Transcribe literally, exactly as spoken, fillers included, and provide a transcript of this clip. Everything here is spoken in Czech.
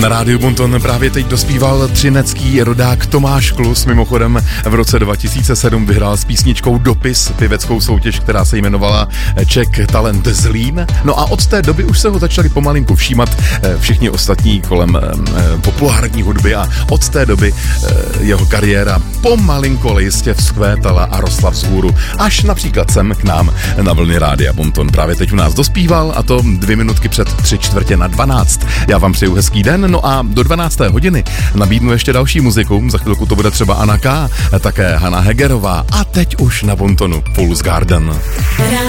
Na rádiu Bonton právě teď dospíval třinecký rodák Tomáš Klus. Mimochodem v roce dva tisíce sedm vyhrál s písničkou Dopis pěveckou soutěž, která se jmenovala Czech Talent Zlín. No a od té doby už se ho začali pomalinku všímat všichni ostatní kolem populární hudby a od té doby jeho kariéra pomalinko ale jistě vzkvétala a rostla vzhůru. Až například sem k nám na vlny rádia Bonton. Právě teď u nás dospíval a to dvě minutky před tři čtvrtě na dvanáct. Já vám přeju hezký den, no a do dvanácté hodiny nabídnu ještě další muziku. Za chvilku to bude třeba Anna K, také Hana Hegerová a teď už na Bontonu Fool's Garden.